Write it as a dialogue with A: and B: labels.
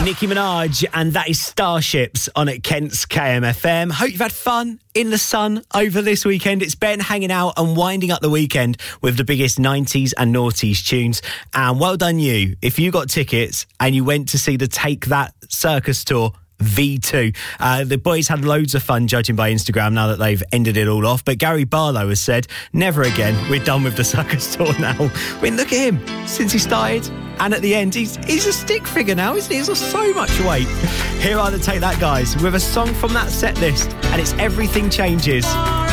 A: Nicki Minaj, and that is Starships on at Kent's KMFM. Hope you've had fun in the sun over this weekend. It's Ben hanging out and winding up the weekend with the biggest 90s and noughties tunes. And well done you. If you got tickets and you went to see the Take That Circus tour, V2. The boys had loads of fun judging by Instagram now that they've ended it all off. But Gary Barlow has said, never again. We're done with the circus tour now. I mean, look at him. Since he started and at the end, he's a stick figure now, isn't he? He's lost so much weight. Here are the Take That guys with a song from that set list, and it's Everything Changes.